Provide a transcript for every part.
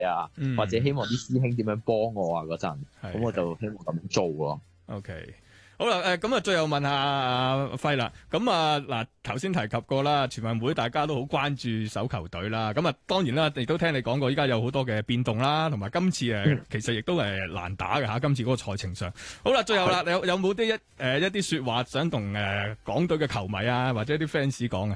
啊，或者希望啲師兄點樣幫我啊嗰陣，咁我就希望咁做咯。 OK。好啦，咁啊，最後問下阿輝啦。咁啊，嗱，頭先提及過啦，全運會大家都好關注手球隊啦。咁啊，當然啦，亦都聽你講過，依家有好多嘅變動啦，同埋今次其實亦都係難打嘅嚇。今次嗰個賽程上，好啦，最後啦，有冇啲一啲説話想同港隊嘅球迷啊，或者啲 fans 講啊？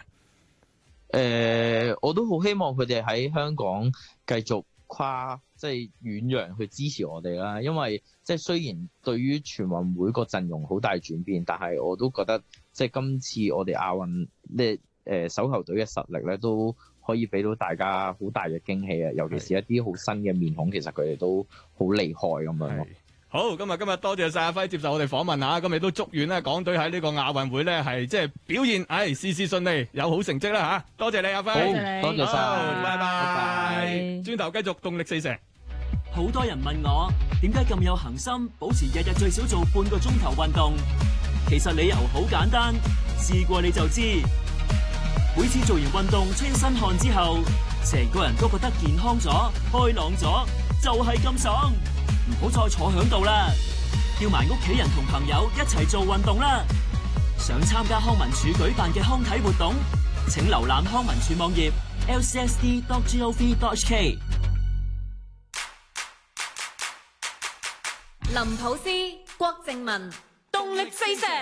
我都好希望佢哋喺香港繼續即係遠洋去支持我哋啦，因為即係雖然對於全運會個陣容好大轉變，但係我都覺得即係今次我哋亞運手球隊嘅實力咧，都可以俾到大家好大嘅驚喜啊！尤其是一啲好新嘅面孔，其實佢哋都好厲害咁樣咯。 好，今日多謝晒阿輝接受我哋訪問嚇，咁亦都祝願咧港隊喺呢個亞運會咧係即係表現，事事順利，有好成績啦嚇！多謝你阿輝， 多謝晒， 拜拜。轉頭繼續動力四射。 好多人問我點解咁有恆心，保持日日最少做半個鐘頭運動。其實理由好簡單，試過你就知。每次做完運動清身汗之後，成個人都覺得健康咗、開朗咗，就係咁爽。唔好再坐響度啦，叫埋屋企人同朋友一齊做運動啦！想參加康文署舉辦嘅康體活動，請瀏覽康文署網頁 lcsd.gov.hk。 林普斯、郭靜文，動力四射。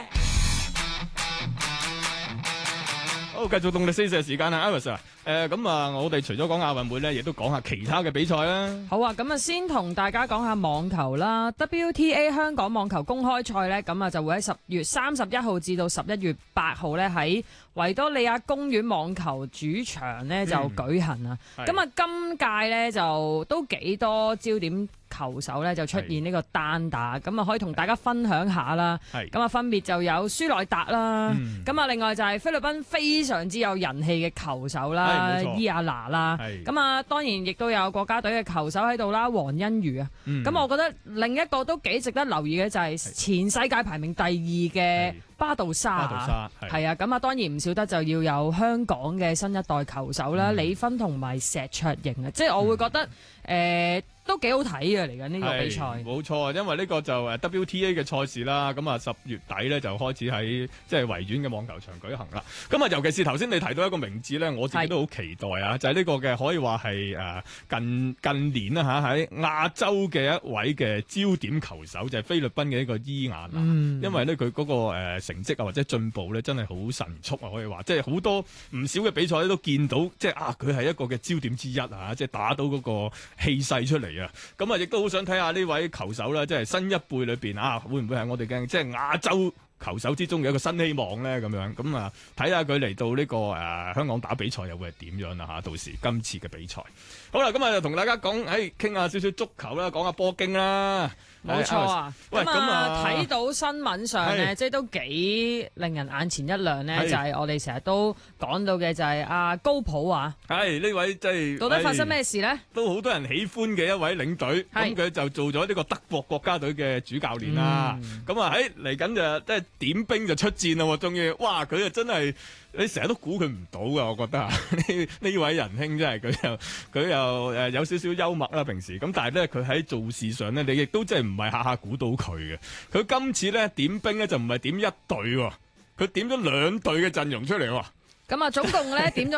好，繼續動力四射時間啊 Iris 啊，咁啊，我哋除咗講亞運會咧，亦都講下其他嘅比賽啦。 好啊，咁啊，先同大家講下網球啦。WTA 香港網球公開賽咧，咁啊就會喺10月31號至到11月8號咧喺維多利亞公園網球主場咧就舉行啊。咁啊，今屆咧就都幾多焦點球手咧就出現呢個單打，咁啊可以同大家分享下啦。咁啊分別就有舒內達啦，咁啊另外就係菲律賓非常之有人氣嘅球手啦，伊亞娜啦，咁啊當然亦都有國家隊嘅球手喺度啦，黃欣瑜啊。咁我覺得另一個都幾值得留意嘅就係前世界排名第2嘅巴杜沙，係啊，咁啊當然唔少得就要有香港嘅新一代球手啦，李芬同埋石卓瑩啊，即係我會覺得都幾好睇嘅嚟緊呢個比賽。 冇錯，因為呢個就WTA 嘅賽事啦，咁啊10月底咧就開始喺即係維園嘅網球場舉行啦。咁啊，尤其是頭先你提到一個名字咧，我自己都好期待啊，就係呢個嘅可以話係近年啦嚇喺亞洲嘅一位嘅焦點球手，就係菲律賓嘅一個伊亞娜。因為咧佢嗰個成績啊或者進步咧真係好神速啊，可以話即係好多唔少嘅比賽都見到，即係佢係一個嘅焦點之一啊，即係打到嗰個氣勢出嚟。咁啊，亦都好想睇下呢位球手啦，即係新一輩裏邊會唔會係我哋嘅即係亞洲球手之中嘅一個新希望咧？咁樣咁啊，睇下佢嚟到呢個香港打比賽又會係點樣啦嚇？到時今次嘅比賽，好啦，咁啊就同大家講，傾下少少足球啦，講下波經啦。 冇錯啊！咁啊睇到新聞上咧，即係都幾令人眼前一亮咧，就係我哋成日都講到嘅就係阿高普啊。 係呢位即係到底發生咩事咧？ 都好多人喜歡嘅一位領隊，咁佢就做咗呢個德國國家隊嘅主教練啦。咁啊嚟緊就即係點兵就出戰啦喎，終於哇！佢啊真係〜你成日都估佢唔到㗎，我覺得呢位仁兄真係佢又有少少幽默啦，平時咁，但係咧佢喺做事上咧，你亦都真係唔係下下估到佢嘅。佢今次咧點兵咧就唔係點一隊喎，佢點咗2隊嘅陣容出嚟喎。 咁啊，總共咧點咗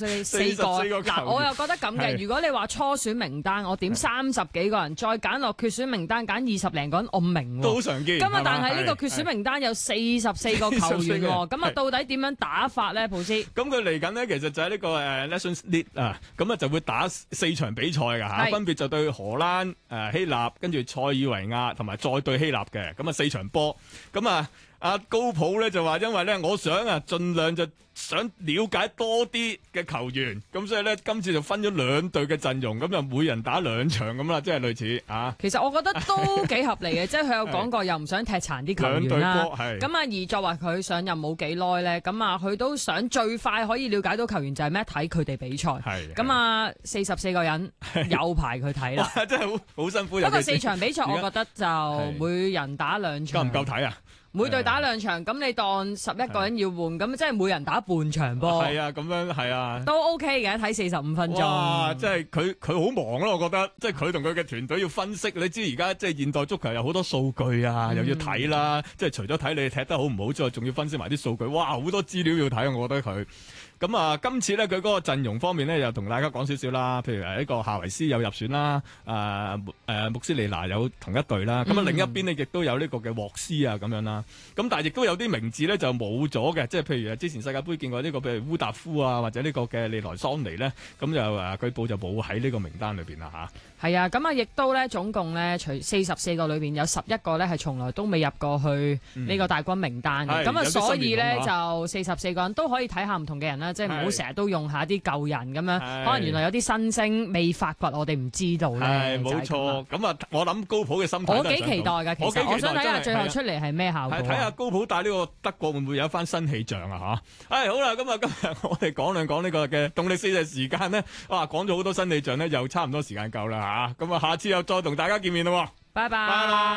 44個。嗱，我又覺得咁嘅。如果你話初選名單，我點30幾個人，再揀落決選名單揀20零個人，我唔明喎。 都好常見。 咁啊，但係呢個決選名單有44個球員喎。咁啊，到底點樣打法咧，普斯？咁佢嚟緊呢，其實就係呢個Nations League 啊，咁啊就會打4場比賽㗎嚇，分別就對荷蘭、希臘，跟住塞爾維亞，同埋再對希臘嘅，咁啊4場波，咁啊。阿高普咧就話，因為咧我想盡量就想了解多啲嘅球員，咁所以咧今次就分咗2隊嘅陣容，咁就每人打2場咁啦，即係類似啊。 其實我覺得都幾合理嘅，即係佢有講過又唔想踢殘啲球員啦。咁啊，而作為佢上任冇幾耐咧，咁啊佢都想最快可以了解到球員就係咩？睇佢哋比賽。咁啊44個人有排佢睇啦。 真係好辛苦。 不過4場比賽，我覺得就每人打2場。 夠唔夠睇啊？ 每隊打2場，咁你當11個人要換，咁即係每人打半場波。 係啊，咁樣係啊， 都 OK 嘅，睇45分鐘。 哇！即係佢好忙咯，我覺得，即係佢同佢嘅團隊要分析。你知而家即係現代足球有好多數據啊，又要睇啦，即係除咗睇你踢得好唔好之外，仲要分析埋啲數據。哇！好多資料要睇，我覺得佢。咁啊，今次咧佢嗰個陣容方面咧，又同大家講少少啦。譬如呢個夏維斯有入選啦，穆斯利拿有同一隊啦。咁啊另一邊呢，亦都有呢個嘅沃斯啊咁樣啦。咁但係亦都有啲名字咧就冇咗嘅，即係譬如之前世界盃見過呢個譬如烏達夫啊，或者呢個嘅利萊桑尼咧，咁就據報就冇喺呢個名單裏邊啦嚇。 係啊，咁啊亦都咧總共咧除44個裏邊有11個咧係從來都未入過去呢個大軍名單嘅。咁所以咧就44個人都可以睇下唔同嘅人啦。即係唔好成日都用下啲舊人咁樣，可能原來有啲新星未發掘，我哋唔知道咧。 係冇錯，咁啊，我諗高普嘅心態我幾期待㗎，其實我想睇下最後出嚟係咩效果。 睇下高普帶呢個德國會唔會有一番新氣象啊嚇！好啦，咁啊今日我哋講呢個嘅動力4嘅時間呢，哇講咗好多新氣象呢，又差唔多時間夠啦嚇！咁啊下次又再同大家見面咯。 拜拜。